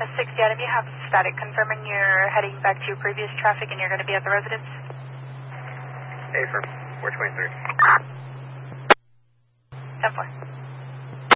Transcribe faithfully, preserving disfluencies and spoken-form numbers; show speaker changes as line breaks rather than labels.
S sixty Adam, you have static confirming you're heading back to your previous traffic and you're going to be at the residence.
Hey, for four twenty-three.
ten four.